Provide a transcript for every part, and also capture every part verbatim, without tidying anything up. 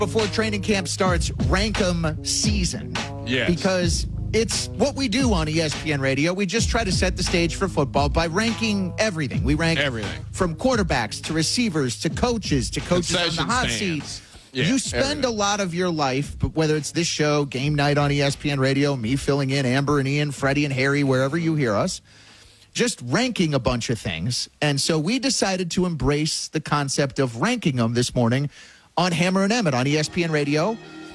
before training camp starts, rank 'em season. Yes. Because it's what we do on E S P N Radio. We just try to set the stage for football by ranking everything. We rank everything from quarterbacks to receivers to coaches to coaches on the hot seat. Yeah, you spend everything. a lot of your life, but whether it's this show, game night on E S P N Radio, me filling in, Amber and Ian, Freddie and Harry, wherever you hear us, just ranking a bunch of things. And so we decided to embrace the concept of ranking them this morning on Hammer and Emmett on E S P N Radio.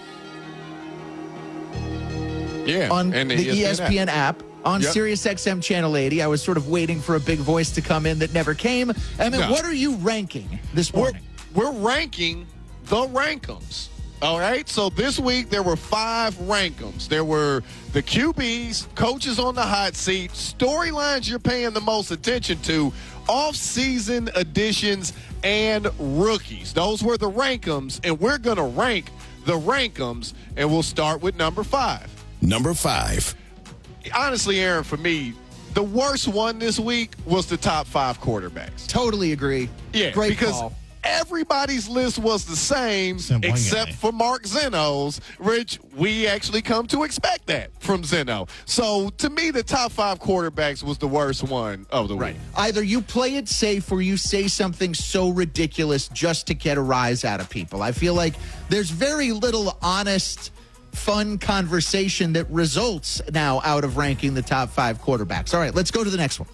Yeah, on and the, the E S P N app. app, on yep. Sirius X M Channel eighty. I was sort of waiting for a big voice to come in that never came. Emmett, no. What are you ranking this morning? We're, we're ranking the Rankums. All right, so this week there were five Rankums. There were the Q Bs, coaches on the hot seat, storylines you're paying the most attention to, off-season additions, and rookies. Those were the Rankums, and we're going to rank the Rankums, and we'll start with number five. Number five. Honestly, Aaron, for me, the worst one this week was the top five quarterbacks. Totally agree. Yeah, Great because call. Everybody's list was the same except for Mark Zeno's, which we actually come to expect that from Zeno. So, to me, the top five quarterbacks was the worst one of the right. week. Either you play it safe or you say something so ridiculous just to get a rise out of people. I feel like there's very little honest, fun conversation that results now out of ranking the top five quarterbacks. All right, let's go to the next one.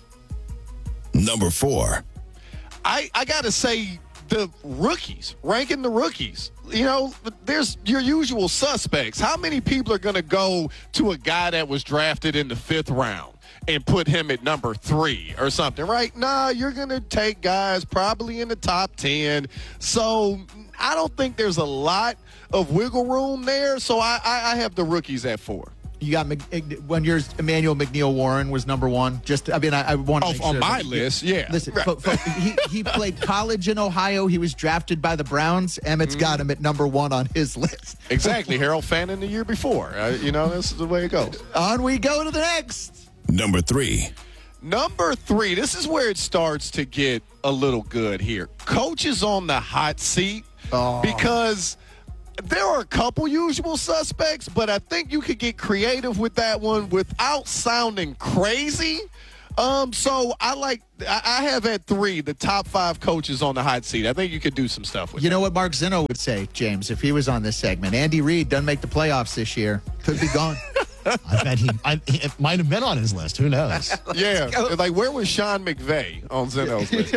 Number four. I, I got to say, the rookies, ranking the rookies. You know, there's your usual suspects. How many people are going to go to a guy that was drafted in the fifth round and put him at number three or something, right? Nah, you're going to take guys probably in the top ten. So I don't think there's a lot of wiggle room there. So I, I, I have the rookies at four. You got when yours, Emmanuel McNeil Warren was number one. Just, I mean, I, I want to oh, make on sure my that, list, yeah. Listen, right. but, but he he played college in Ohio. He was drafted by the Browns. Emmett's mm. got him at number one on his list. Exactly, Harold Fannin the year before. Uh, you know, this is the way it goes. On we go to the next. Number three. Number three. This is where it starts to get a little good here. Coaches on the hot seat oh. because. There are a couple usual suspects, but I think you could get creative with that one without sounding crazy. Um, so I like, I have at three the top five coaches on the hot seat. I think you could do some stuff with You that. know what Mark Zeno would say, James, if he was on this segment? Andy Reid doesn't make the playoffs this year. Could be gone. I bet he, I, it might have been on his list. Who knows? Yeah. Like, where was Sean McVay on Zeno's list?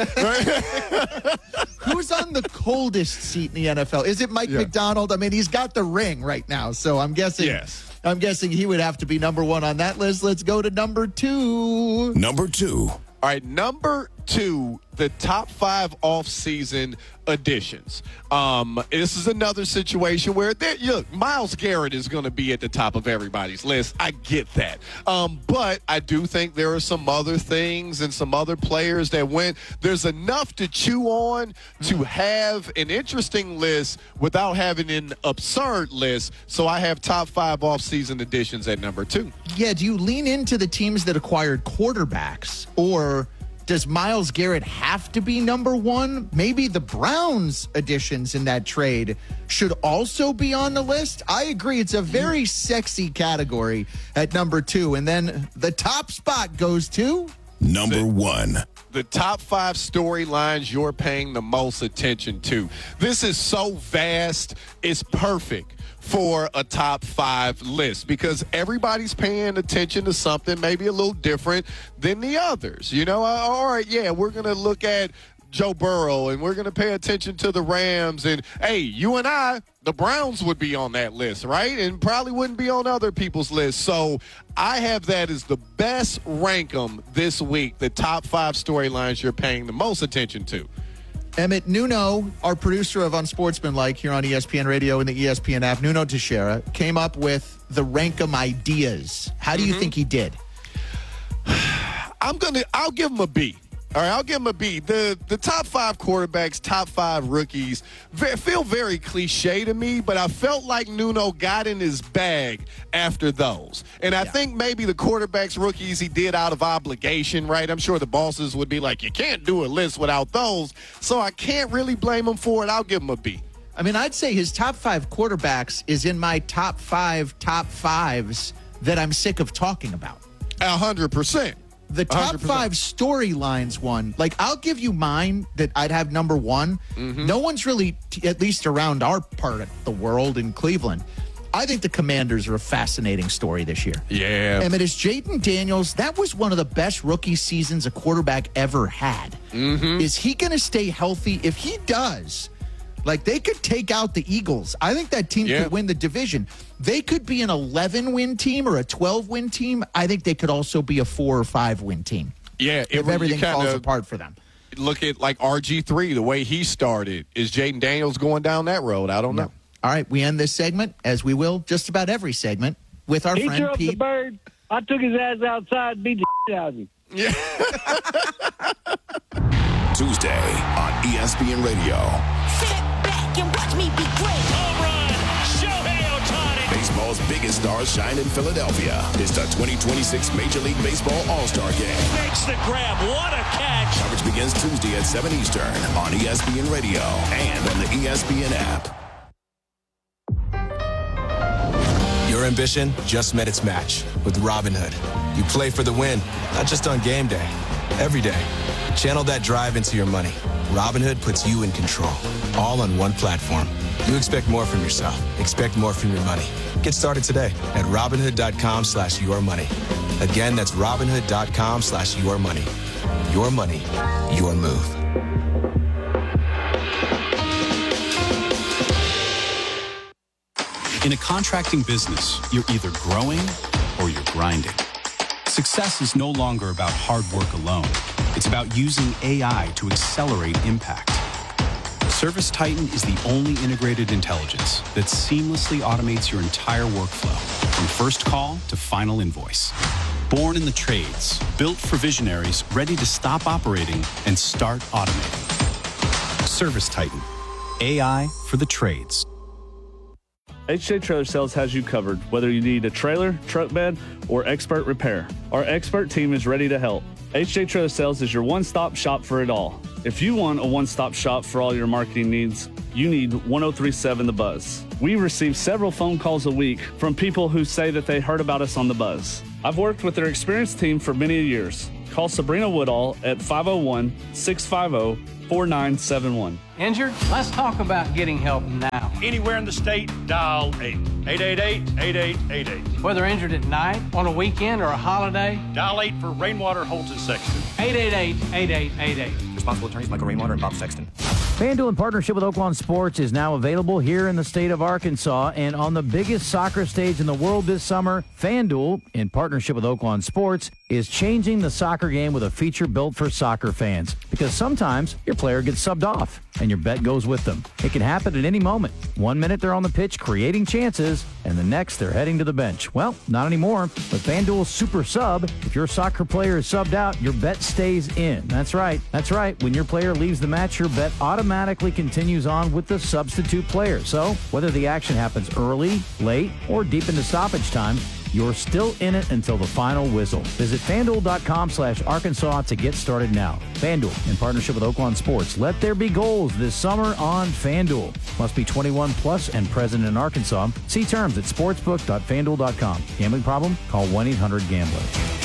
Who's on the coldest seat in the N F L? Is it Mike yeah. McDonald? I mean, he's got the ring right now, so I'm guessing. Yes. I'm guessing he would have to be number one on that list. Let's go to number two. Number two. All right, number two, the top five off-season additions. Um, this is another situation where, look, Myles Garrett is going to be at the top of everybody's list. I get that. Um, but I do think there are some other things and some other players that went. There's enough to chew on to have an interesting list without having an absurd list. So I have top five off-season additions at number two. Yeah, do you lean into the teams that acquired quarterbacks, or does Myles Garrett have to be number one? Maybe the Browns additions in that trade should also be on the list. I agree. It's a very sexy category at number two. And then the top spot goes to number the, one. The top five storylines you're paying the most attention to. This is so vast. It's perfect for a top five list because everybody's paying attention to something maybe a little different than the others. You know, uh, all right, yeah, we're going to look at Joe Burrow and we're going to pay attention to the Rams. And, hey, you and I, the Browns would be on that list, right? And probably wouldn't be on other people's lists. So I have that as the best rank 'em this week, the top five storylines you're paying the most attention to. Emmett Nuno, our producer of Unsportsmanlike here on E S P N Radio and the E S P N app, Nuno Teixeira, came up with the rank 'em ideas. How do you mm-hmm. think he did? I'm gonna. I'll give him a B. All right, I'll give him a B. The the top five quarterbacks, top five rookies, ve- feel very cliche to me, but I felt like Nuno got in his bag after those. And I yeah. think maybe the quarterbacks, rookies, he did out of obligation, right? I'm sure the bosses would be like, you can't do a list without those. So I can't really blame him for it. I'll give him a B. I mean, I'd say his top five quarterbacks is in my top five top fives that I'm sick of talking about. A hundred percent. The top one hundred percent. five storylines one, like I'll give you mine that I'd have number one. Mm-hmm. No one's really, t- at least around our part of the world in Cleveland. I think the Commanders are a fascinating story this year. Yeah. I mean, it's Jayden Daniels. That was one of the best rookie seasons a quarterback ever had. Mm-hmm. Is he going to stay healthy? If he does, like they could take out the Eagles. I think that team yeah. could win the division. They could be an eleven-win team or a twelve-win team. I think they could also be a four or five-win team. Yeah. If it, everything falls apart for them. Look at like R G three, the way he started. Is Jayden Daniels going down that road? I don't know. No. All right, we end this segment, as we will just about every segment, with our he friend threw up Pete. the bird. I took his ass outside and beat the shit out of him. Yeah. Tuesday on E S P N Radio. Sit back and watch me be great. Home run, Shohei Ohtani. Baseball's biggest stars shine in Philadelphia. It's the twenty twenty-six Major League Baseball All-Star Game. Makes the grab. What a catch. Coverage begins Tuesday at seven Eastern on E S P N Radio and on the E S P N app. Your ambition just met its match with Robinhood. You play for the win, not just on game day, every day. Channel that drive into your money. Robinhood puts you in control, all on one platform. You expect more from yourself. Expect more from your money. Get started today at Robinhood.com slash your money. Again, that's Robinhood.com slash your money. Your money, your move. In a contracting business, you're either growing or you're grinding. Success is no longer about hard work alone. It's about using A I to accelerate impact. Service Titan is the only integrated intelligence that seamlessly automates your entire workflow, from first call to final invoice. Born in the trades, built for visionaries ready to stop operating and start automating. Service Titan, A I for the trades. H J Trailer Sales has you covered, whether you need a trailer, truck bed, or expert repair. Our expert team is ready to help. H J Trailer Sales is your one-stop shop for it all. If you want a one-stop shop for all your marketing needs, you need one oh three point seven The Buzz. We receive several phone calls a week from people who say that they heard about us on The Buzz. I've worked with their experienced team for many years. Call Sabrina Woodall at five oh one, six five oh, four nine seven one. Injured? Let's talk about getting help now. Anywhere in the state, dial eight eight eight eight, eight eight eight eight. Whether injured at night, on a weekend, or a holiday, Dial eight for Rainwater, Holtz, and Sexton. eight eight eight, eight eight eight eight. Responsible attorneys Michael Rainwater and Bob Sexton. FanDuel, in partnership with Oaklawn Sports, is now available here in the state of Arkansas. And on the biggest soccer stage in the world this summer, FanDuel, in partnership with Oaklawn Sports, is changing the soccer game with a feature built for soccer fans. Because sometimes your player gets subbed off and your bet goes with them. It can happen at any moment. One minute they're on the pitch creating chances, and the next they're heading to the bench. Well, not anymore. With FanDuel's Super Sub, if your soccer player is subbed out, your bet stays in. That's right. That's right. When your player leaves the match, your bet automatically continues on with the substitute player. So, whether the action happens early, late, or deep into stoppage time, you're still in it until the final whistle. Visit FanDuel.com slash Arkansas to get started now. FanDuel, in partnership with Oaklawn Sports. Let there be goals this summer on FanDuel. Must be twenty-one plus and present in Arkansas. See terms at sportsbook dot fan duel dot com. Gambling problem? Call one eight hundred gambler.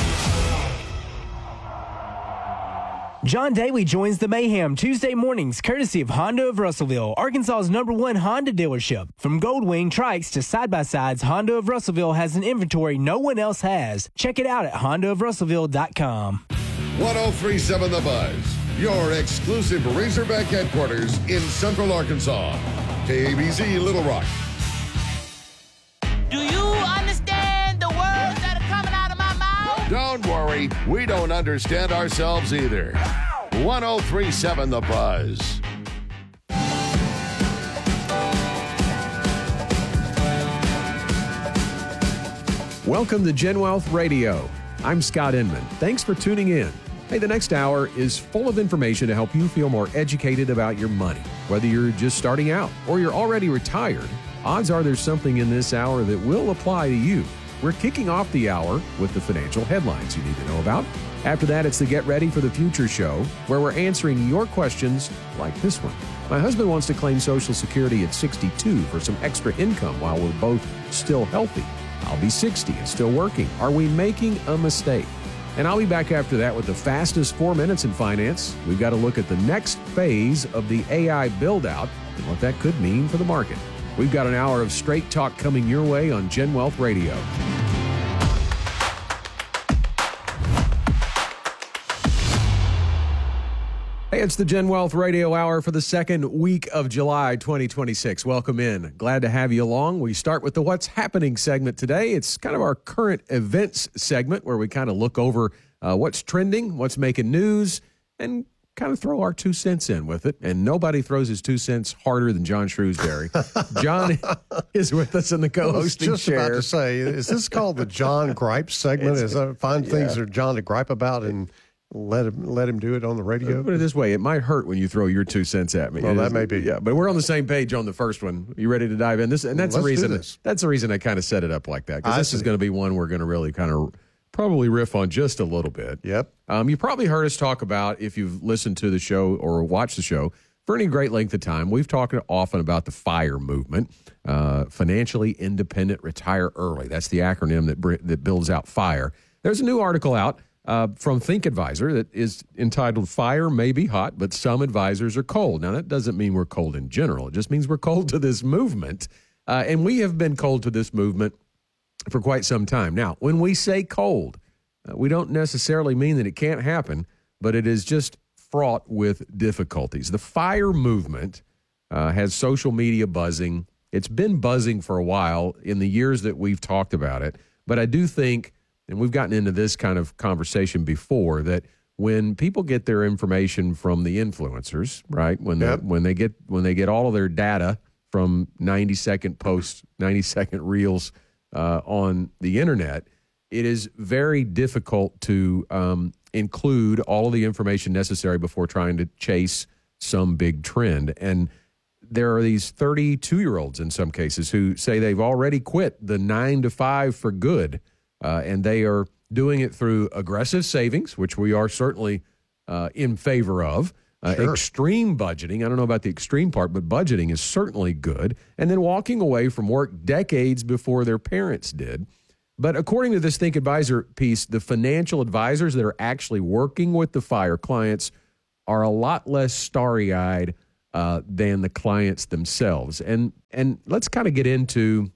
John Daly joins the mayhem Tuesday mornings, courtesy of Honda of Russellville, Arkansas's number one Honda dealership. From Goldwing trikes to side-by-sides, Honda of Russellville has an inventory no one else has. Check it out at honda of russellville dot com. one oh three point seven The Buzz, your exclusive Razorback headquarters in Central Arkansas. K A B Z Little Rock. Do you understand the words that are coming out of my mouth? Don't worry, we don't understand ourselves either. one oh three point seven The Buzz. Welcome to Gen Wealth Radio. I'm Scott Inman. Thanks for tuning in. Hey, the next hour is full of information to help you feel more educated about your money. Whether you're just starting out or you're already retired, odds are there's something in this hour that will apply to you. we're kicking off the hour with the financial headlines you need to know about. After that, it's the Get Ready for the Future show, where we're answering your questions like this one. My husband wants to claim Social Security at sixty-two for some extra income while we're both still healthy. I'll be sixty and still working. Are we making a mistake? And I'll be back after that with the fastest four minutes in finance. We've got to look at the next phase of the A I build-out and what that could mean for the market. We've got an hour of straight talk coming your way on Gen Wealth Radio. Hey, it's the Gen Wealth Radio Hour for the second week of July twenty twenty-six. Welcome in. Glad to have you along. We start with the What's Happening segment today. It's kind of our current events segment where we kind of look over uh, what's trending, what's making news, and kind of throw our two cents in with it. And nobody throws his two cents harder than John Shrewsbury. John is with us in the co-hosting I was just chair. about to say, is this called the John Gripe segment? It's, is that find yeah. things that John to gripe about and let him let him do it on the radio? Put it this way, it might hurt when you throw your two cents at me. Well, It that is- may be. Yeah, but we're on the same page on the first one. You ready to dive in? This and that's Let's the do reason. this. That's the reason I kind of set it up like that, because I this is see. going to be one we're going to really kind of probably riff on just a little bit. Yep. Um, you probably heard us talk about, if you've listened to the show or watched the show for any great length of time, we've talked often about the FIRE movement, uh, financially independent, retire early. That's the acronym that br- that builds out FIRE. There's a new article out uh, from Think Advisor that is entitled "FIRE May Be Hot, but Some Advisors Are Cold." Now, that doesn't mean we're cold in general. It just means we're cold to this movement, uh, and we have been cold to this movement for quite some time. Now, when we say cold, uh, we don't necessarily mean that it can't happen, but it is just fraught with difficulties. The FIRE movement uh, has social media buzzing. It's been buzzing for a while in the years that we've talked about it, but I do think, and we've gotten into this kind of conversation before, that when people get their information from the influencers, right, when Yep. they, when they get when they get all of their data from ninety second posts, ninety second reels uh, on the internet, it is very difficult to um, include all of the information necessary before trying to chase some big trend. And there are these thirty-two-year-olds in some cases who say they've already quit the nine to five for good, uh, and they are doing it through aggressive savings, which we are certainly uh, in favor of. Uh, Sure. Extreme budgeting. I don't know about the extreme part, but budgeting is certainly good. And then walking away from work decades before their parents did. But according to this Think Advisor piece, the financial advisors that are actually working with the FIRE clients are a lot less starry-eyed uh, than the clients themselves. And and let's kind of get into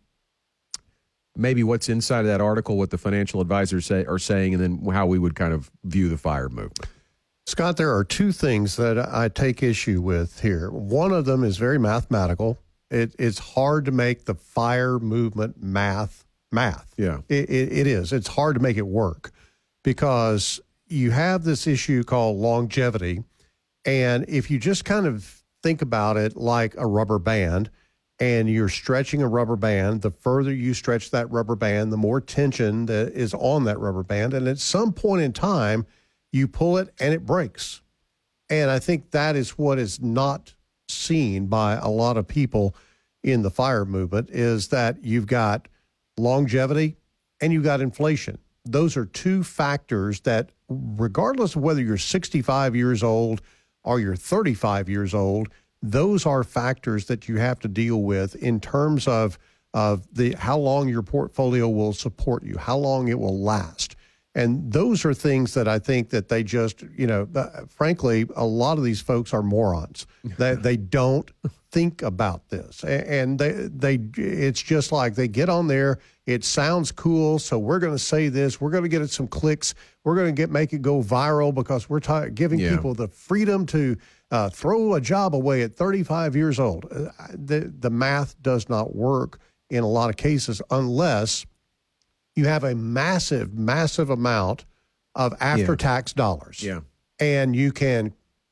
maybe what's inside of that article, what the financial advisors say, are saying, and then how we would kind of view the FIRE movement. Scott, there are two things that I take issue with here. One of them is very mathematical. It, it's hard to make the FIRE movement math math. Yeah. It, it, it is. It's hard to make it work because you have this issue called longevity. And if you just kind of think about it like a rubber band, and you're stretching a rubber band, the further you stretch that rubber band, the more tension that is on that rubber band. And at some point in time, you pull it and it breaks. And I think that is what is not seen by a lot of people in the FIRE movement, is that you've got longevity and you've got inflation. Those are two factors that, regardless of whether you're sixty-five years old or you're thirty-five years old, those are factors that you have to deal with in terms of, of the how long your portfolio will support you, how long it will last. And those are things that I think that they just, you know, uh, frankly, a lot of these folks are morons. They they don't think about this, A- and they they it's just like they get on there. It sounds cool, so we're going to say this. We're going to get it some clicks. We're going to get make it go viral because we're t- giving Yeah. people the freedom to uh, throw a job away at thirty-five years old. Uh, the the math does not work in a lot of cases unless you have a massive, massive amount of after-tax dollars. Yeah. And you can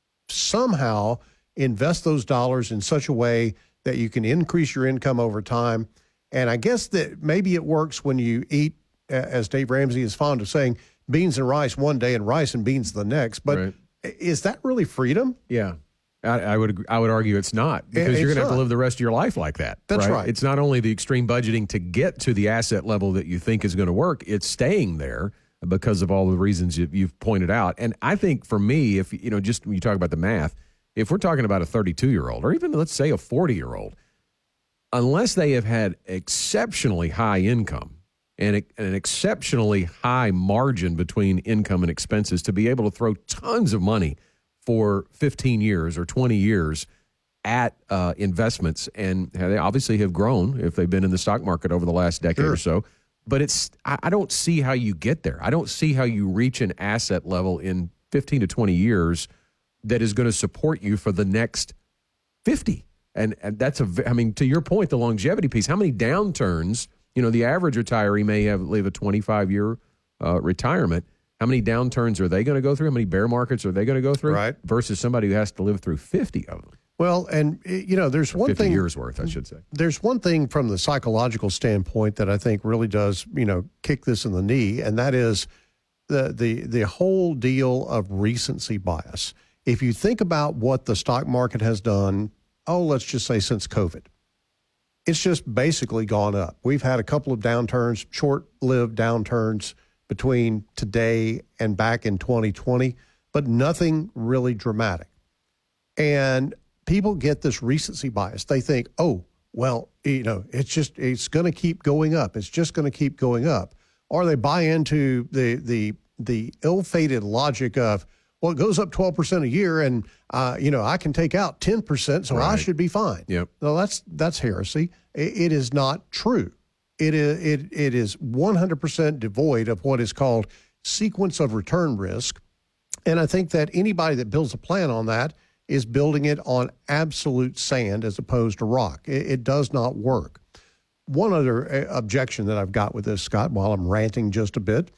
somehow invest those dollars in such a way that you can increase your income over time. And I guess that maybe it works when you eat, uh, as Dave Ramsey is fond of saying, beans and rice one day and rice and beans the next. But Right. is that really freedom? Yeah. I, I would I would argue it's not, because It- you're going it's to have to not. live the rest of your life like that. That's right. It's not only the extreme budgeting to get to the asset level that you think is going to work, it's staying there because of all the reasons you, you've pointed out. And I think for me, if you know, just when you talk about the math, if we're talking about a thirty-two-year-old or even let's say a forty-year-old, unless they have had exceptionally high income and an exceptionally high margin between income and expenses to be able to throw tons of money for fifteen years or twenty years at uh, investments, and they obviously have grown if they've been in the stock market over the last decade Sure. or so. But it's I, I don't see how you get there. I don't see how you reach an asset level in fifteen to twenty years that is going to support you for the next fifty. And, and that's a, I mean, to your point, the longevity piece, how many downturns, you know, the average retiree may have live a twenty-five year uh, retirement. How many downturns are they going to go through? How many bear markets are they going to go through? Right. Versus somebody who has to live through fifty of them. Well, and you know, there's one fifty thing years worth, I should say. There's one thing from the psychological standpoint that I think really does, you know, kick this in the knee, and that is the the the whole deal of recency bias. If you think about what the stock market has done, oh, let's just say since COVID, it's just basically gone up. We've had a couple of downturns, short-lived downturns between today and back in twenty twenty, but nothing really dramatic. And people get this recency bias. They think, oh, well, you know, it's just, it's going to keep going up. It's just going to keep going up. Or they buy into the the the ill-fated logic of, well, it goes up twelve percent a year and, uh, you know, I can take out ten percent, so I Right. should be fine. Yep. No, that's that's heresy. It, it is not true. It is, it, it is one hundred percent devoid of what is called sequence of return risk. And I think that anybody that builds a plan on that is building it on absolute sand as opposed to rock. It, it does not work. One other uh, objection that I've got with this, Scott, while I'm ranting just a bit,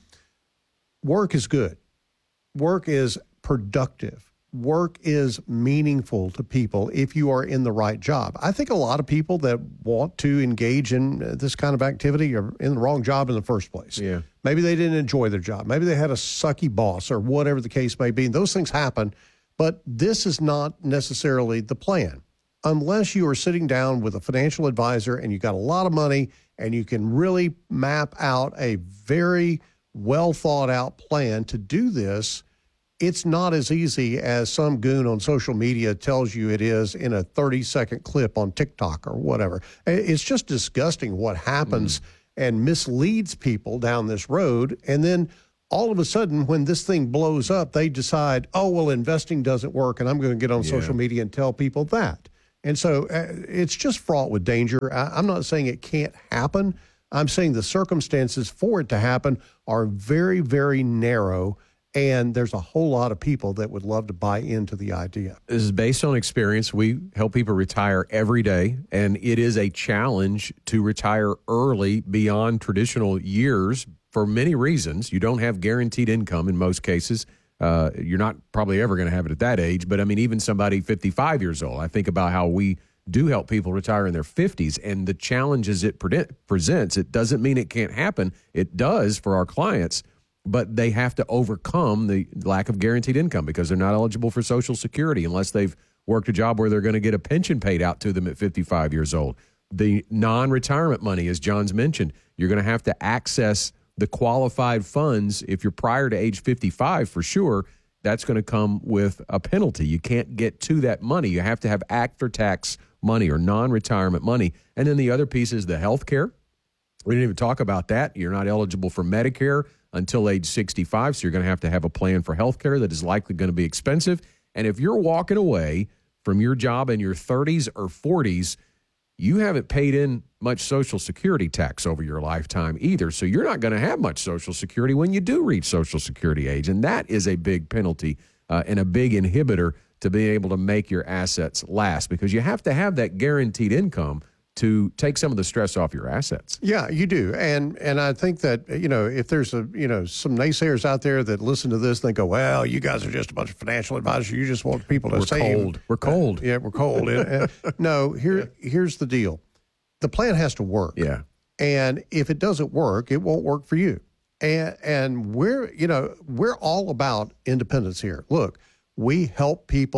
work is good. Work is productive. Work is meaningful to people if you are in the right job. I think a lot of people that want to engage in uh, this kind of activity are in the wrong job in the first place. Yeah. Maybe they didn't enjoy their job. Maybe they had a sucky boss or whatever the case may be. And those things happen, but this is not necessarily the plan. Unless you are sitting down with a financial advisor and you got a lot of money and you can really map out a very well thought out plan to do this, it's not as easy as some goon on social media tells you it is in a thirty second clip on TikTok or whatever. It's just disgusting what happens mm. and misleads people down this road. And then all of a sudden, when this thing blows up, they decide, oh, well, investing doesn't work, and I'm going to get on Yeah. social media and tell people that. And so uh, it's just fraught with danger. I, I'm not saying it can't happen. I'm saying the circumstances for it to happen are very, very narrow. And there's a whole lot of people that would love to buy into the idea. This is based on experience. We help people retire every day, and it is a challenge to retire early beyond traditional years for many reasons. You don't have guaranteed income in most cases. Uh, you're not probably ever going to have it at that age. But, I mean, even somebody fifty-five years old, I think about how we do help people retire in their fifties and the challenges it pre- presents. It doesn't mean it can't happen. It does for our clients. But they have to overcome the lack of guaranteed income because they're not eligible for Social Security unless they've worked a job where they're going to get a pension paid out to them at fifty-five years old. The non-retirement money, as John's mentioned, you're going to have to access the qualified funds if you're prior to age fifty-five for sure. That's going to come with a penalty. You can't get to that money. You have to have after-tax money or non-retirement money. And then the other piece is the health care. We didn't even talk about that. You're not eligible for Medicare until age sixty-five, so you're going to have to have a plan for health care that is likely going to be expensive. And if you're walking away from your job in your thirties or forties, you haven't paid in much Social Security tax over your lifetime either, so you're not going to have much Social Security when you do reach Social Security age, and that is a big penalty uh, and a big inhibitor to being able to make your assets last because you have to have that guaranteed income to take some of the stress off your assets. Yeah, you do. And and I think that, you know, if there's a, you know, some naysayers out there that listen to this and they go, well, you guys are just a bunch of financial advisors. You just want people to We're save. cold. We're cold. Uh, yeah, we're cold. And, uh, no, here here's the deal. The plan has to work. Yeah. And if it doesn't work, it won't work for you. And and we're, you know, we're all about independence here. Look, we help people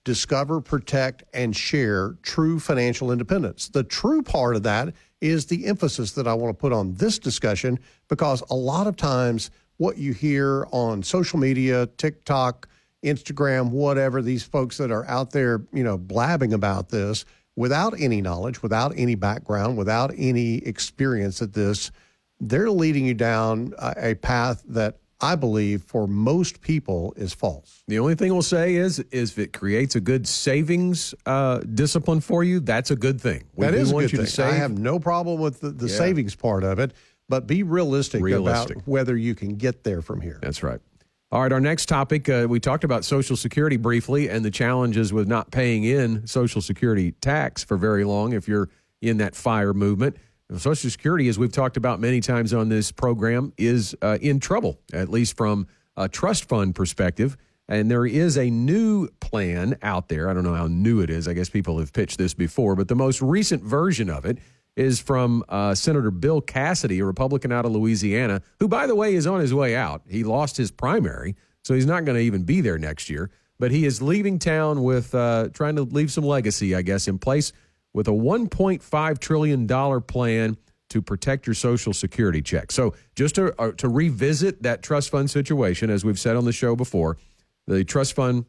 discover, protect, and share true financial independence. The true part of that is the emphasis that I want to put on this discussion, because a lot of times what you hear on social media, TikTok, Instagram, whatever, these folks that are out there, you know, blabbing about this without any knowledge, without any background, without any experience at this, they're leading you down a, a path that I believe for most people is false. The only thing we'll say is, is if it creates a good savings uh, discipline for you, that's a good thing. We that do is a want good you thing. to save. I have no problem with the, the Yeah. savings part of it, but be realistic, Realistic. about whether you can get there from here. That's right. All right, our next topic, uh, we talked about Social Security briefly and the challenges with not paying in Social Security tax for very long if you're in that FIRE movement. Social Security, as we've talked about many times on this program, is uh, in trouble, at least from a trust fund perspective. And there is a new plan out there. I don't know how new it is. I guess people have pitched this before, but the most recent version of it is from uh, Senator Bill Cassidy, a Republican out of Louisiana, who, by the way, is on his way out. He lost his primary, so he's not going to even be there next year. But he is leaving town with uh, trying to leave some legacy, I guess, in place with a one point five trillion dollars plan to protect your Social Security check. So just to, uh, to revisit that trust fund situation, as we've said on the show before, the trust fund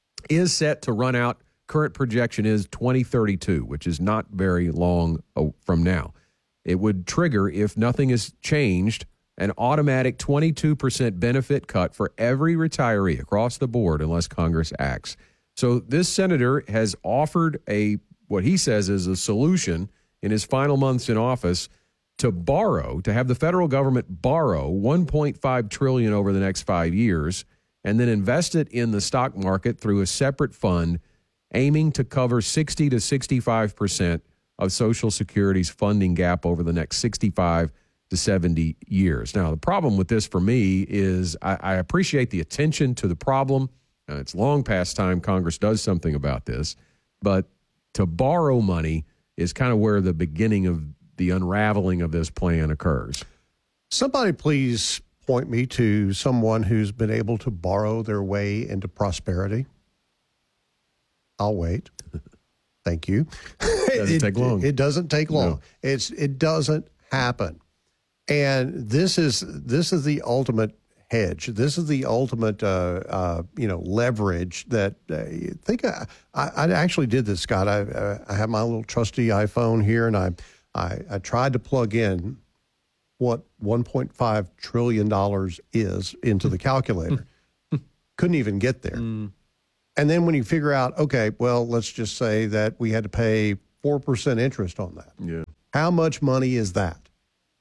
is set to run out. Current projection is twenty thirty-two, which is not very long from now. It would trigger, if nothing is changed, an automatic twenty-two percent benefit cut for every retiree across the board unless Congress acts. So this senator has offered a what he says is a solution in his final months in office to borrow, to have the federal government borrow one point five trillion dollars over the next five years and then invest it in the stock market through a separate fund aiming to cover sixty to sixty-five percent of Social Security's funding gap over the next sixty-five to seventy years. Now, the problem with this for me is I, I appreciate the attention to the problem. Uh, it's long past time Congress does something about this, but to borrow money is kind of where the beginning of the unraveling of this plan occurs. Somebody please point me to someone who's been able to borrow their way into prosperity. I'll wait. Thank you. It doesn't it, take long. It, it doesn't take long. No. It's it doesn't happen. And this is this is the ultimate hedge. This is the ultimate uh, uh, you know leverage that uh, think I, I, I actually did this, Scott. I uh, I have my little trusty iPhone here, and I I, I tried to plug in what one point five trillion dollars is into the calculator. Couldn't even get there. Mm. And then when you figure out, okay, well, let's just say that we had to pay four percent interest on that. Yeah. How much money is that?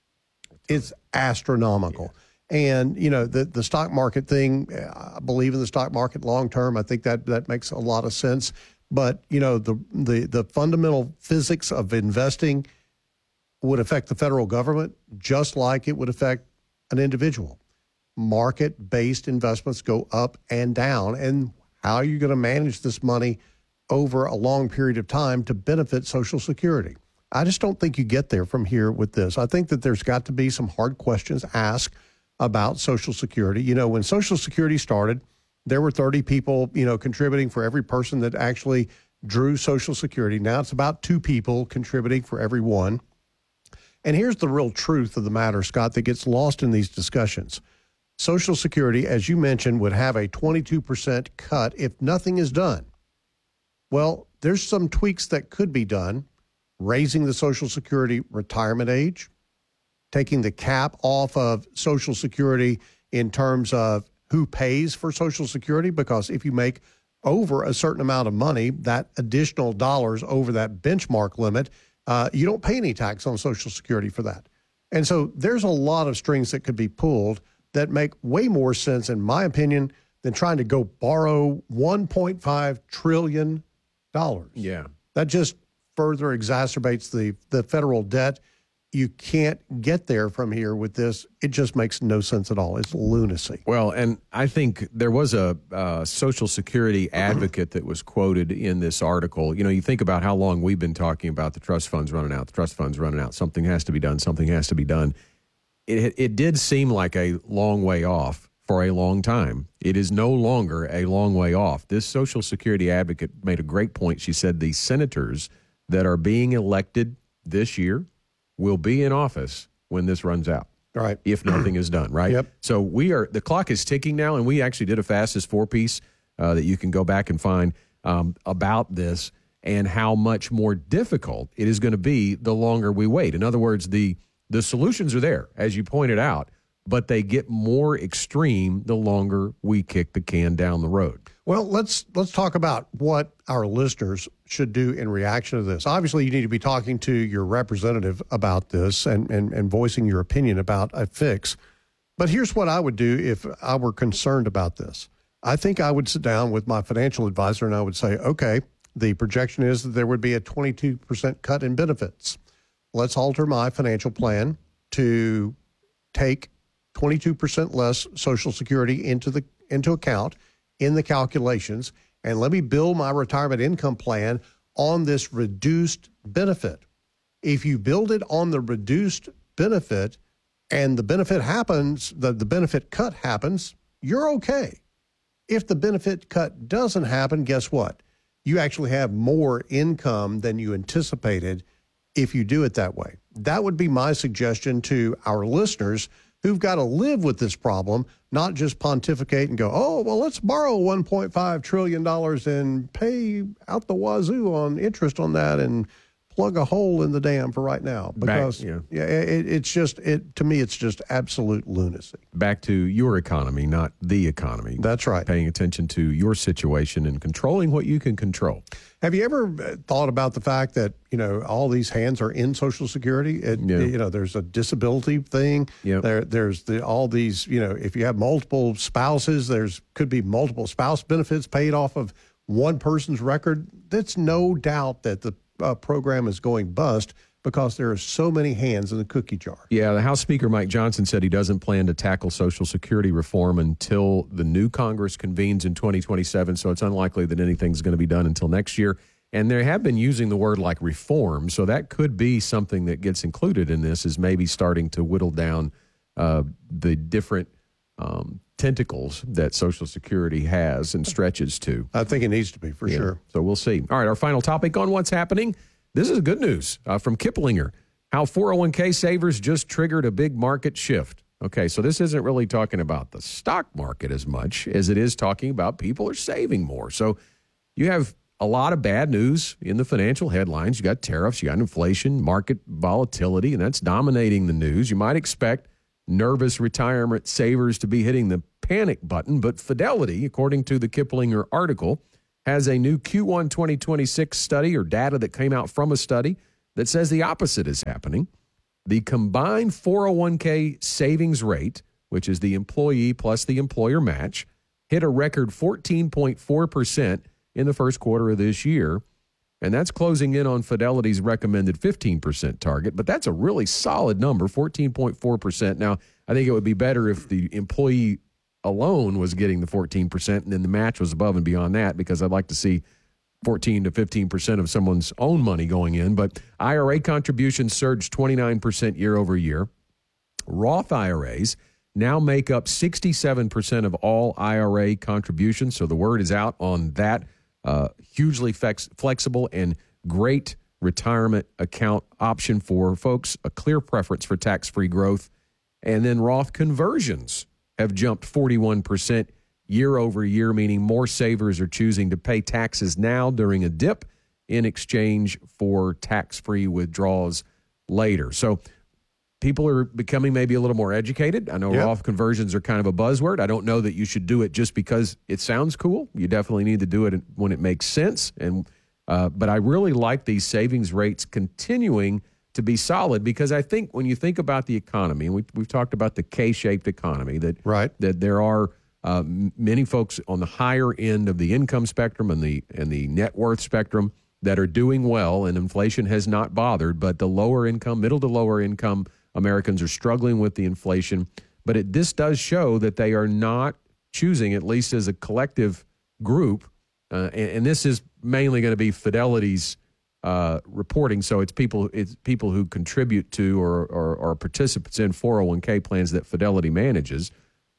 It's astronomical. Yeah. And, you know, the, the stock market thing, I believe in the stock market long term. I think that that makes a lot of sense. But, you know, the the the fundamental physics of investing would affect the federal government just like it would affect an individual. Market-based investments go up and down. And how are you going to manage this money over a long period of time to benefit Social Security? I just don't think you get there from here with this. I think that there's got to be some hard questions asked about Social Security. You know, when Social Security started, there were thirty people, you know, contributing for every person that actually drew Social Security. Now it's about two people contributing for every one. And here's the real truth of the matter, Scott, that gets lost in these discussions. Social Security, as you mentioned, would have a twenty-two percent cut if nothing is done. Well, there's some tweaks that could be done. Raising the Social Security retirement age, taking the cap off of Social Security in terms of who pays for Social Security, because if you make over a certain amount of money, that additional dollars over that benchmark limit, uh, you don't pay any tax on Social Security for that. And so there's a lot of strings that could be pulled that make way more sense, in my opinion, than trying to go borrow one point five trillion dollars. Yeah. That just further exacerbates the, the federal debt. You can't get there from here with this. It just makes no sense at all. It's lunacy. Well, and I think there was a uh, Social Security advocate that was quoted in this article. You know, you think about how long we've been talking about the trust funds running out, the trust funds running out. Something has to be done. Something has to be done. It, it did seem like a long way off for a long time. It is no longer a long way off. This Social Security advocate made a great point. She said the senators that are being elected this year will be in office when this runs out. Right. If nothing is done, right? Yep. So we are, the clock is ticking now, and we actually did a fastest four piece uh, that you can go back and find um, about this and how much more difficult it is going to be the longer we wait. In other words, the the solutions are there, as you pointed out, but they get more extreme the longer we kick the can down the road. Well, let's let's talk about what our listeners should do in reaction to this. Obviously, you need to be talking to your representative about this and, and, and voicing your opinion about a fix. But here's what I would do if I were concerned about this. I think I would sit down with my financial advisor and I would say, okay, the projection is that there would be a twenty-two percent cut in benefits. Let's alter my financial plan to take twenty-two percent less Social Security into the into account in the calculations, and let me build my retirement income plan on this reduced benefit. If you build it on the reduced benefit and the benefit happens, the, the benefit cut happens, you're okay. If the benefit cut doesn't happen, guess what? You actually have more income than you anticipated if you do it that way. That would be my suggestion to our listeners who've got to live with this problem, not just pontificate and go, oh, well, let's borrow one point five trillion dollars and pay out the wazoo on interest on that and plug a hole in the dam for right now. Because, Back, yeah. yeah, it, it's just, it to me, it's just absolute lunacy. Back to your economy, not the economy. That's right. Paying attention to your situation and controlling what you can control. Have you ever thought about the fact that, you know, all these hands are in Social Security? It, Yeah. You know, there's a disability thing. Yep. There, there's the, all these, you know, if you have multiple spouses, there's could be multiple spouse benefits paid off of one person's record. That's no doubt that the uh, program is going bust because there are so many hands in the cookie jar. Yeah, the House Speaker Mike Johnson said he doesn't plan to tackle Social Security reform until the new Congress convenes in twenty twenty-seven, so it's unlikely that anything's going to be done until next year. And they have been using the word like reform, so that could be something that gets included in this, is maybe starting to whittle down uh, the different um, tentacles that Social Security has and stretches to. I think it needs to be, for Yeah, sure. So we'll see. All right, our final topic on what's happening. This is good news uh, from Kiplinger, how four oh one k savers just triggered a big market shift. Okay, so this isn't really talking about the stock market as much as it is talking about people are saving more. So you have a lot of bad news in the financial headlines. You got tariffs, you got inflation, market volatility, and that's dominating the news. You might expect nervous retirement savers to be hitting the panic button, but Fidelity, according to the Kiplinger article, has a new Q one twenty twenty-six study or data that came out from a study that says the opposite is happening. The combined four oh one k savings rate, which is the employee plus the employer match, hit a record fourteen point four percent in the first quarter of this year. And that's closing in on Fidelity's recommended fifteen percent target. But that's a really solid number, fourteen point four percent. Now, I think it would be better if the employee alone was getting the fourteen percent and then the match was above and beyond that, because I'd like to see fourteen to fifteen percent of someone's own money going in. But I R A contributions surged twenty-nine percent year over year. Roth I R As now make up sixty-seven percent of all I R A contributions. So the word is out on that. Uh, hugely flex- flexible and great retirement account option for folks, a clear preference for tax-free growth. And then Roth conversions have jumped forty-one percent year over year, meaning more savers are choosing to pay taxes now during a dip in exchange for tax-free withdrawals later. So people are becoming maybe a little more educated. I know Yep. Roth conversions are kind of a buzzword. I don't know that you should do it just because it sounds cool. You definitely need to do it when it makes sense. And uh, but I really like these savings rates continuing to be solid, because I think when you think about the economy, and we, we've talked about the K-shaped economy, that right. that there are uh, many folks on the higher end of the income spectrum and the and the net worth spectrum that are doing well, and inflation has not bothered. But the lower income, middle to lower income Americans are struggling with the inflation. But it, this does show that they are not choosing, at least as a collective group, uh, and, and this is mainly going to be Fidelity's uh, reporting. So it's people it's people who contribute to or, or, or participants in four oh one k plans that Fidelity manages.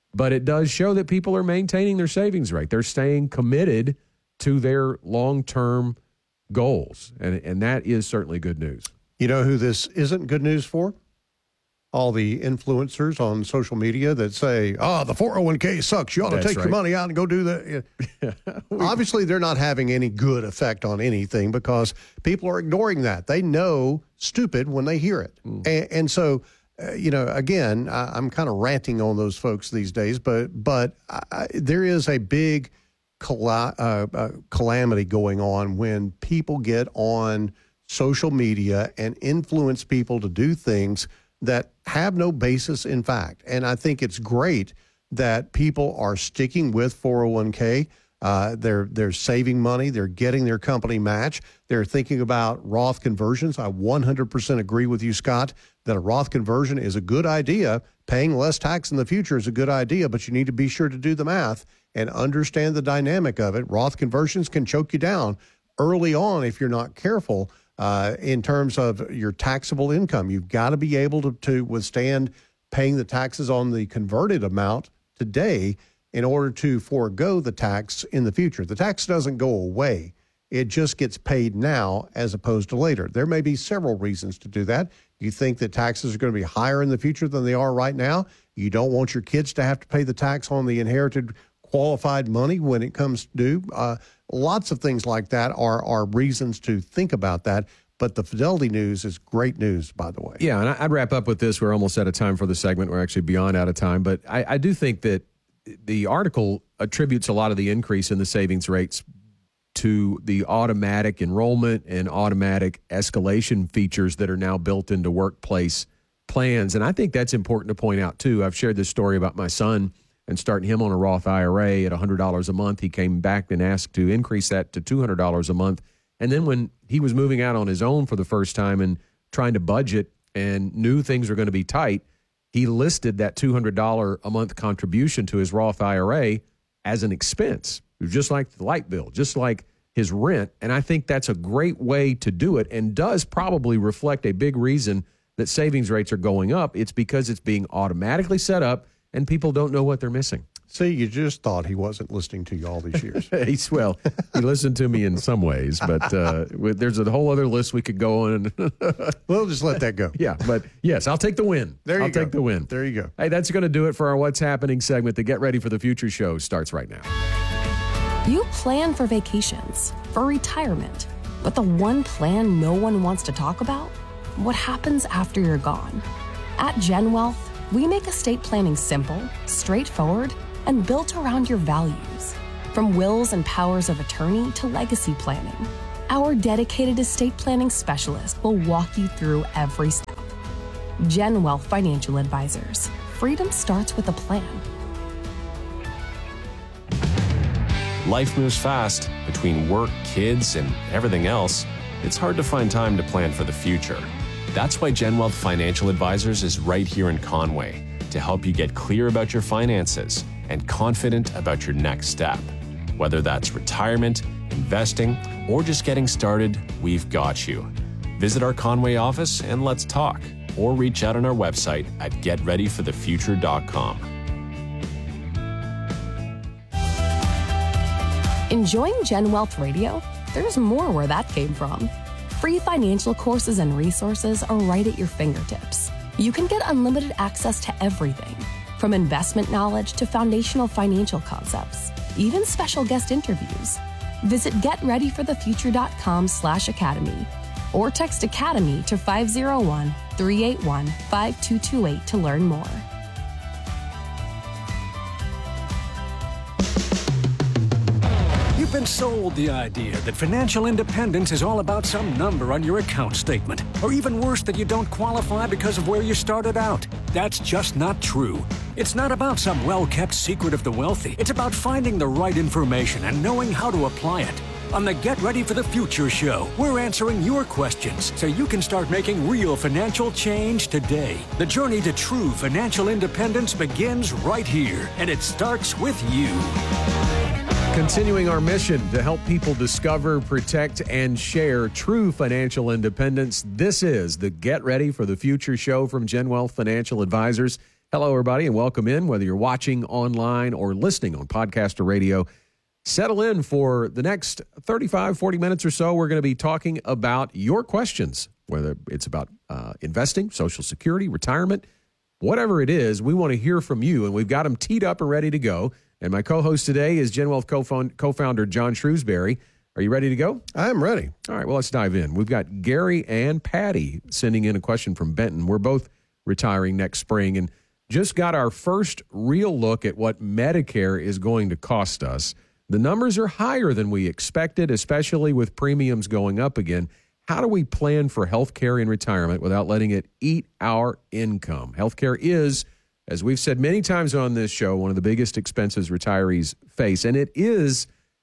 but it does show that people are maintaining their savings rate. They're staying committed to their long-term goals, and, and that is certainly good news. You know who this isn't good news for? All the influencers on social media that say, oh, the four oh one k sucks. You ought to That's take right. your money out and go do that. Obviously, they're not having any good effect on anything because people are ignoring that. They know stupid when they hear it. Mm. And, and so, uh, you know, again, I, I'm kind of ranting on those folks these days, but, but I, there is a big cala- uh, uh, calamity going on when people get on social media and influence people to do things that have no basis in fact. And I think it's great that people are sticking with four oh one k. Uh, they're they're saving money. They're getting their company match. They're thinking about Roth conversions. I one hundred percent agree with you, Scott, that a Roth conversion is a good idea. Paying less tax in the future is a good idea, but you need to be sure to do the math and understand the dynamic of it. Roth conversions can choke you down early on if you're not careful. Uh, in terms of your taxable income, you've got to be able to, to withstand paying the taxes on the converted amount today in order to forego the tax in the future. The tax doesn't go away. It just gets paid now as opposed to later. There may be several reasons to do that. You think that taxes are going to be higher in the future than they are right now. You don't want your kids to have to pay the tax on the inherited qualified money when it comes due. Uh, lots of things like that are are reasons to think about that. But the Fidelity news is great news, by the way. Yeah, and I'd wrap up with this. We're almost out of time for the segment. We're actually beyond out of time. But I, I do think that the article attributes a lot of the increase in the savings rates to the automatic enrollment and automatic escalation features that are now built into workplace plans. And I think that's important to point out, too. I've shared this story about my son and starting him on a Roth I R A at one hundred dollars a month. He came back and asked to increase that to two hundred dollars a month. And then when he was moving out on his own for the first time and trying to budget and knew things were going to be tight, he listed that two hundred dollars a month contribution to his Roth I R A as an expense. It was just like the light bill, just like his rent. And I think that's a great way to do it and does probably reflect a big reason that savings rates are going up. It's because it's being automatically set up and people don't know what they're missing. See, you just thought he wasn't listening to you all these years. He's, well, he listened to me in some ways, but uh, there's a whole other list we could go on. We'll just let that go. Yeah, but yes, I'll take the win. There you I'll go. take the win. There you go. Hey, that's going to do it for our What's Happening segment. The Get Ready for the Future show starts right now. You plan for vacations, for retirement, but the one plan no one wants to talk about? What happens after you're gone? At Gen Wealth, we make estate planning simple, straightforward, and built around your values. From wills and powers of attorney to legacy planning, our dedicated estate planning specialist will walk you through every step. Gen Wealth Financial Advisors. Freedom starts with a plan. Life moves fast. Between work, kids, and everything else, it's hard to find time to plan for the future. That's why Gen Wealth Financial Advisors is right here in Conway to help you get clear about your finances and confident about your next step. Whether that's retirement, investing, or just getting started, we've got you. Visit our Conway office and let's talk, or reach out on our website at get ready for the future dot com. Enjoying Gen Wealth Radio? There's more where that came from. Free financial courses and resources are right at your fingertips. You can get unlimited access to everything, from investment knowledge to foundational financial concepts, even special guest interviews. Visit get ready for the future dot com slash academy or text Academy to five oh one, three eight one, five two two eight to learn more. You've been sold the idea that financial independence is all about some number on your account statement, or even worse, that you don't qualify because of where you started out. That's just not true. It's not about some well-kept secret of the wealthy. It's about finding the right information and knowing how to apply it. On the Get Ready for the Future show, we're answering your questions so you can start making real financial change today. The journey to true financial independence begins right here, and it starts with you. Continuing our mission to help people discover, protect, and share true financial independence, this is the Get Ready for the Future show from Gen Wealth Financial Advisors. Hello, everybody, and welcome in, whether you're watching online or listening on podcast or radio. Settle in for the next thirty-five, forty minutes or so. We're going to be talking about your questions, whether it's about uh, investing, Social Security, retirement, whatever it is. We want to hear from you, and we've got them teed up and ready to go. And my co-host today is GenWealth co-found- co-founder John Shrewsbury. Are you ready to go? I'm ready. All right, well, let's dive in. We've got Gary and Patty sending in a question from Benton. We're both retiring next spring and just got our first real look at what Medicare is going to cost us. The numbers are higher than we expected, especially with premiums going up again. How do we plan for health care in retirement without letting it eat our income? Healthcare is, as we've said many times on this show, one of the biggest expenses retirees face, and it is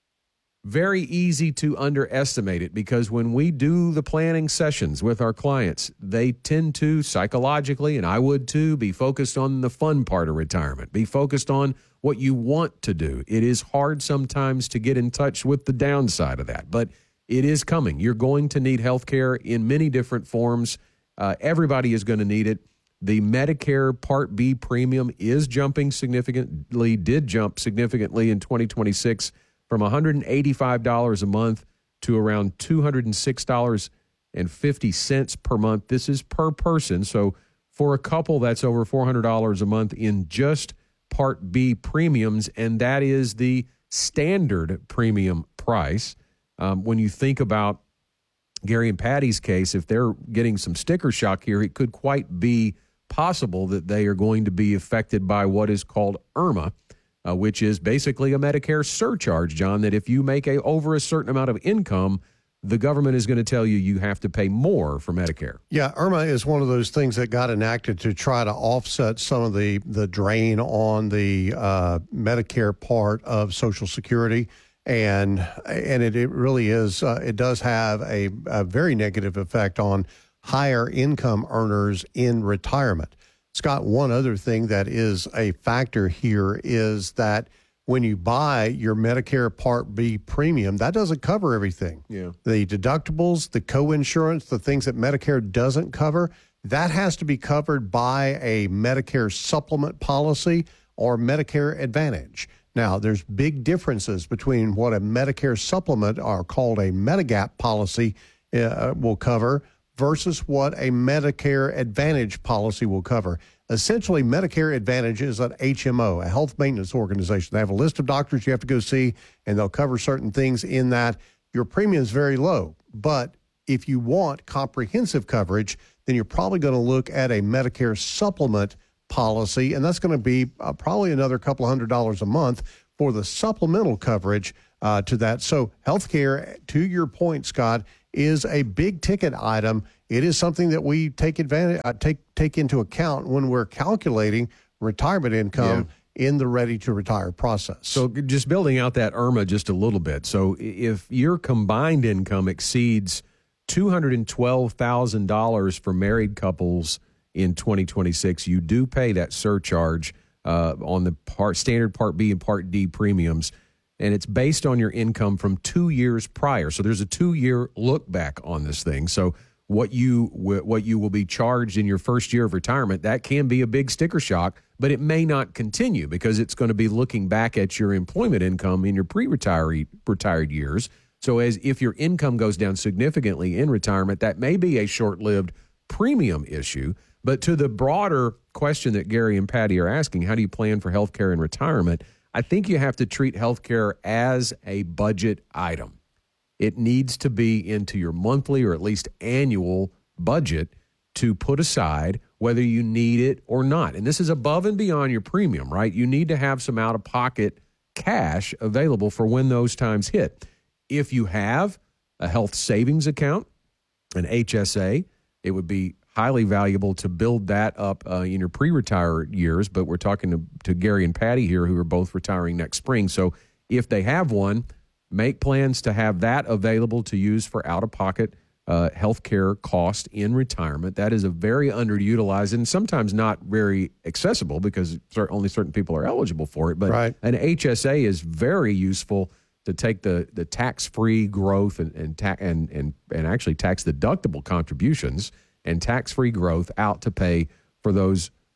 very easy to underestimate it because when we do the planning sessions with our clients, they tend to psychologically, and I would too, be focused on the fun part of retirement, be focused on what you want to do. It is hard sometimes to get in touch with the downside of that, but it is coming. You're going to need health care in many different forms. Uh, everybody is going to need it. The Medicare Part B premium is jumping significantly, did jump significantly in twenty twenty-six from one hundred eighty-five dollars a month to around two hundred six dollars and fifty cents per month. This is per person. So for a couple, that's over four hundred dollars a month in just Part B premiums, and that is the standard premium price. Um, when you think about Gary and Patty's case, if they're getting some sticker shock here, it could quite be possible that they are going to be affected by what is called IRMAA, Uh, which is basically a Medicare surcharge, John, that if you make a over a certain amount of income, the government is going to tell you you have to pay more for Medicare. Yeah, IRMAA is one of those things that got enacted to try to offset some of the, the drain on the uh, Medicare part of Social Security. And and it, it really is, uh, it does have a, a very negative effect on higher income earners in retirement. Scott, one other thing that is a factor here is that when you buy your Medicare Part B premium, that doesn't cover everything. Yeah. The deductibles, the co-insurance, the things that Medicare doesn't cover, that has to be covered by a Medicare supplement policy or Medicare Advantage. Now, there's big differences between what a Medicare supplement, or called a Medigap policy, uh, will cover versus what a Medicare Advantage policy will cover. Essentially, Medicare Advantage is an H M O, a health maintenance organization. They have a list of doctors you have to go see, and they'll cover certain things in that. Your premium is very low, but if you want comprehensive coverage, then you're probably going to look at a Medicare supplement policy, and that's going to be uh, probably another couple hundred dollars a month for the supplemental coverage uh, to that. So healthcare, to your point, Scott, is a big ticket item. It is something that we take advantage, uh, take take into account when we're calculating retirement income yeah. in the ready to retire process. So just building out that IRMAA just a little bit. So if your combined income exceeds two hundred twelve thousand dollars for married couples in twenty twenty-six, you do pay that surcharge uh, on the part, standard Part B and Part D premiums. And it's based on your income from two years prior. So there's a two-year look back on this thing. So what you what you will be charged in your first year of retirement, that can be a big sticker shock, but it may not continue because it's going to be looking back at your employment income in your pre-retired retired years. So as if your income goes down significantly in retirement, that may be a short-lived premium issue. But to the broader question that Gary and Patty are asking, how do you plan for health care in retirement? I think you have to treat healthcare as a budget item. It needs to be into your monthly or at least annual budget to put aside whether you need it or not. And this is above and beyond your premium, right? You need to have some out-of-pocket cash available for when those times hit. If you have a health savings account, an H S A, it would be highly valuable to build that up uh, in your pre-retire years, but we're talking to, to Gary and Patty here who are both retiring next spring. So if they have one, make plans to have that available to use for out-of-pocket uh, health care cost in retirement. That is a very underutilized and sometimes not very accessible because only certain people are eligible for it. But right. An H S A is very useful to take the, the tax-free growth and and, ta- and and and actually tax-deductible contributions and tax-free growth out to pay for those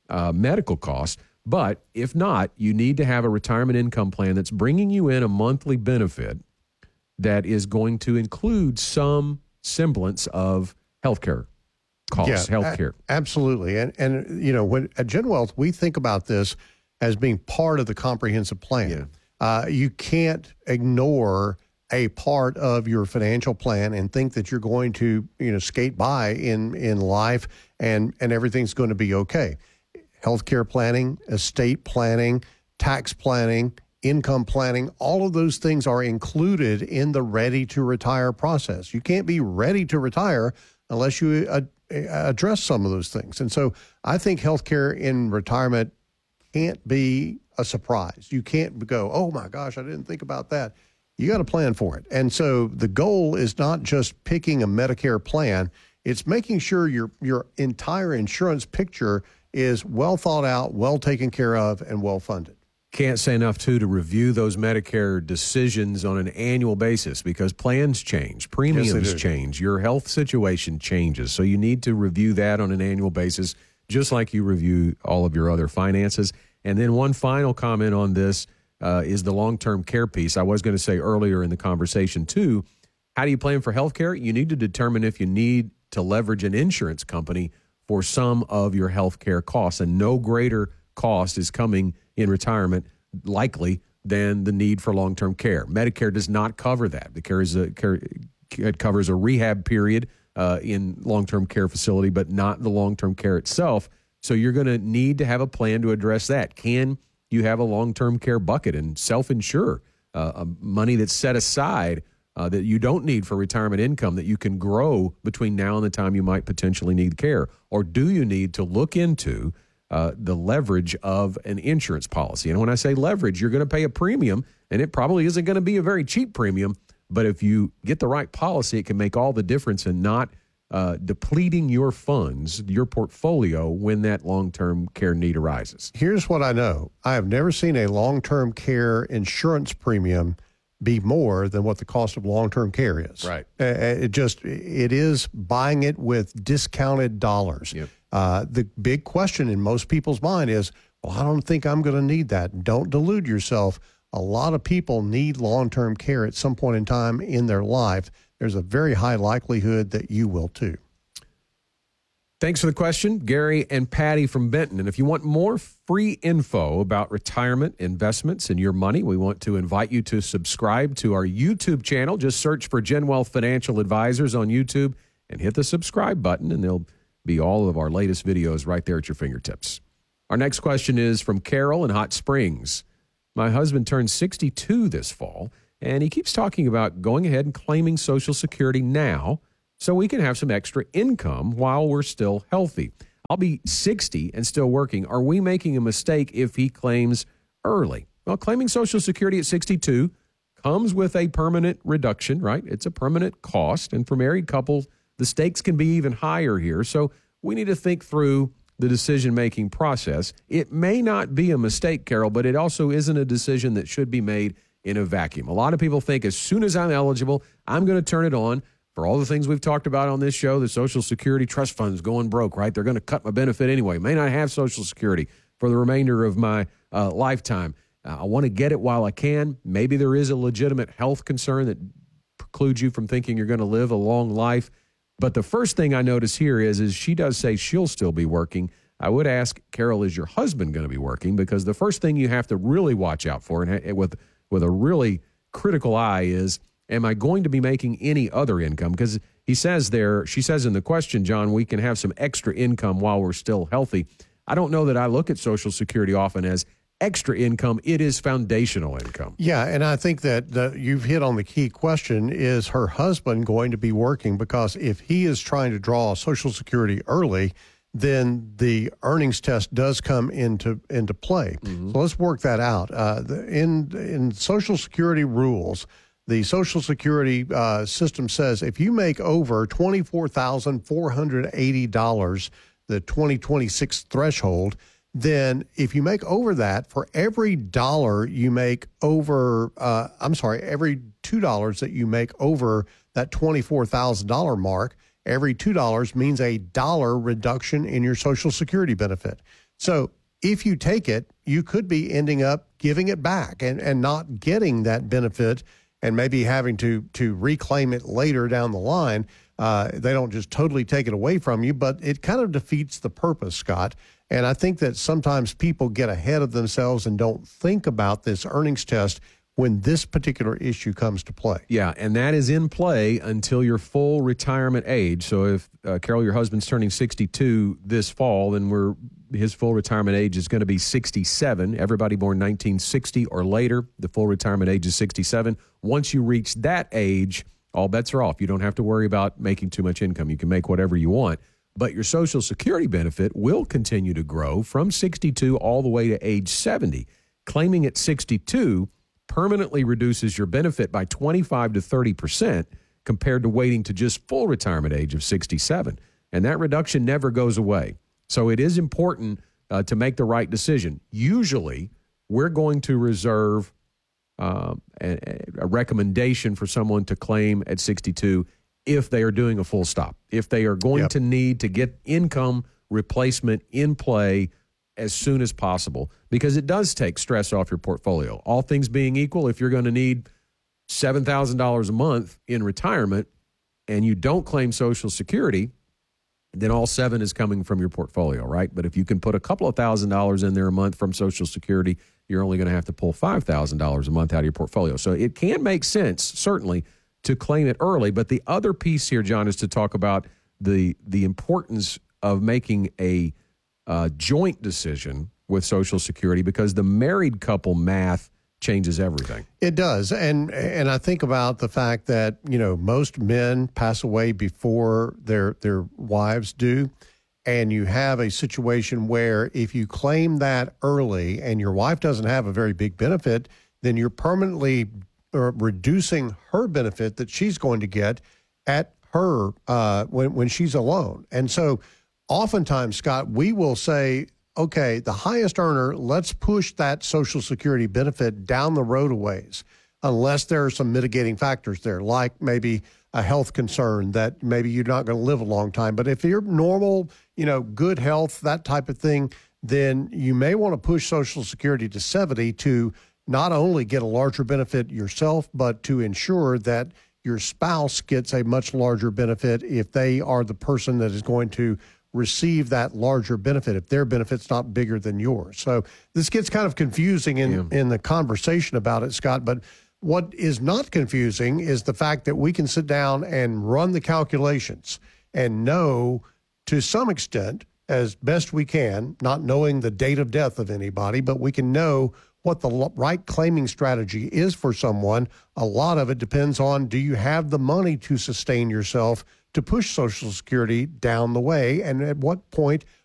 uh, medical costs. But if not, you need to have a retirement income plan that's bringing you in a monthly benefit that is going to include some semblance of healthcare costs, yeah, healthcare. A- absolutely. And, and, you know, when at Gen Wealth, we think about this as being part of the comprehensive plan. Yeah. Uh, you can't ignore a part of your financial plan and think that you're going to, you know, skate by in, in life and, and everything's going to be okay. Healthcare planning, estate planning, tax planning, income planning, all of those things are included in the ready to retire process. You can't be ready to retire unless you uh, address some of those things. And so I think healthcare in retirement can't be a surprise. You can't go, oh my gosh, I didn't think about that. You got to plan for it. And so the goal is not just picking a Medicare plan, it's making sure your your entire insurance picture is well thought out, well taken care of, and well funded. Can't say enough, too, to review those Medicare decisions on an annual basis because plans change, premiums Yes, they do. change, your health situation changes. So you need to review that on an annual basis, just like you review all of your other finances. And then one final comment on this uh, is the long-term care piece. I was going to say earlier in the conversation, too, how do you plan for health care? You need to determine if you need to leverage an insurance company for some of your health care costs, and no greater cost is coming in retirement likely than the need for long-term care. Medicare does not cover that. The care is a, care, it covers a rehab period uh, in long-term care facility, but not the long-term care itself. So you're going to need to have a plan to address that. Can you have a long-term care bucket and self-insure uh, money that's set aside uh, that you don't need for retirement income that you can grow between now and the time you might potentially need care? Or do you need to look into Uh, the leverage of an insurance policy? And when I say leverage, you're going to pay a premium, and it probably isn't going to be a very cheap premium. But if you get the right policy, it can make all the difference in not uh, depleting your funds, your portfolio, when that long-term care need arises. Here's what I know. I have never seen a long-term care insurance premium be more than what the cost of long-term care is. Right. Uh, it just, it is buying it with discounted dollars. Yep. Uh, the big question in most people's mind is, well, I don't think I'm going to need that. Don't delude yourself. A lot of people need long-term care at some point in time in their life. There's a very high likelihood that you will too. Thanks for the question, Gary and Patty from Benton. And if you want more free info about retirement, investments, and your money, we want to invite you to subscribe to our YouTube channel. Just search for Gen Wealth Financial Advisors on YouTube and hit the subscribe button, and they'll be all of our latest videos right there at your fingertips. Our next question is from Carol in Hot Springs. My husband turned sixty-two this fall, and he keeps talking about going ahead and claiming Social Security now so we can have some extra income while we're still healthy. I'll be sixty and still working. Are we making a mistake if he claims early? Well, claiming Social Security at sixty-two comes with a permanent reduction, right? It's a permanent cost, and for married couples, the stakes can be even higher here, so we need to think through the decision-making process. It may not be a mistake, Carol, but it also isn't a decision that should be made in a vacuum. A lot of people think as soon as I'm eligible, I'm going to turn it on. For all the things we've talked about on this show, the Social Security trust funds going broke, right? They're going to cut my benefit anyway. May not have Social Security for the remainder of my uh, lifetime. Uh, I want to get it while I can. Maybe there is a legitimate health concern that precludes you from thinking you're going to live a long life. But the first thing I notice here is, is she does say she'll still be working. I would ask, Carol, is your husband going to be working? Because the first thing you have to really watch out for, and ha- with with a really critical eye, is, am I going to be making any other income? Because he says there, she says in the question, John, we can have some extra income while we're still healthy. I don't know that I look at Social Security often as extra income. It is foundational income. Yeah, and I think that the, you've hit on the key question, is her husband going to be working? Because if he is trying to draw Social Security early, then the earnings test does come into into play. Mm-hmm. So let's work that out. Uh, the, in, in Social Security rules, the Social Security uh, system says if you make over twenty-four thousand four hundred eighty dollars, the twenty twenty-six threshold, then if you make over that, for every dollar you make over, uh, I'm sorry, every two dollars that you make over that twenty-four thousand dollars mark, every two dollars means a dollar reduction in your Social Security benefit. So if you take it, you could be ending up giving it back and, and not getting that benefit and maybe having to, to reclaim it later down the line. Uh, they don't just totally take it away from you, but it kind of defeats the purpose, Scott. And I think that sometimes people get ahead of themselves and don't think about this earnings test when this particular issue comes to play. Yeah, and that is in play until your full retirement age. So if, uh, Carol, your husband's turning sixty-two this fall, then we're his full retirement age is going to be sixty-seven. Everybody born nineteen sixty or later, the full retirement age is sixty-seven. Once you reach that age, all bets are off. You don't have to worry about making too much income. You can make whatever you want. But your Social Security benefit will continue to grow from sixty-two all the way to age seventy. Claiming at sixty-two permanently reduces your benefit by twenty-five to thirty percent compared to waiting to just full retirement age of sixty-seven. And that reduction never goes away. So it is important uh, to make the right decision. Usually, we're going to reserve uh, a, a recommendation for someone to claim at sixty-two if they are doing a full stop, if they are going Yep. to need to get income replacement in play as soon as possible, because it does take stress off your portfolio. All things being equal, if you're going to need seven thousand dollars a month in retirement and you don't claim Social Security, then all seven is coming from your portfolio, right? But if you can put a couple of thousand dollars in there a month from Social Security, you're only going to have to pull five thousand dollars a month out of your portfolio. So it can make sense, certainly, to claim it early. But the other piece here, John, is to talk about the the importance of making a uh, joint decision with Social Security, because the married couple math changes everything. It does. And and I think about the fact that, you know, most men pass away before their their wives do. And you have a situation where if you claim that early and your wife doesn't have a very big benefit, then you're permanently uh, reducing her benefit that she's going to get at her uh, when, when she's alone. And so oftentimes, Scott, we will say, okay, the highest earner, let's push that Social Security benefit down the road a ways, unless there are some mitigating factors there, like maybe a health concern that maybe you're not going to live a long time. But if you're normal, you know, good health, that type of thing, then you may want to push Social Security to seventy to not only get a larger benefit yourself, but to ensure that your spouse gets a much larger benefit if they are the person that is going to receive that larger benefit, if their benefit's not bigger than yours. So this gets kind of confusing in, yeah. in the conversation about it, Scott, but what is not confusing is the fact that we can sit down and run the calculations and know to some extent, as best we can, not knowing the date of death of anybody, but we can know what the right claiming strategy is for someone. A lot of it depends on, do you have the money to sustain yourself to push Social Security down the way? And at what point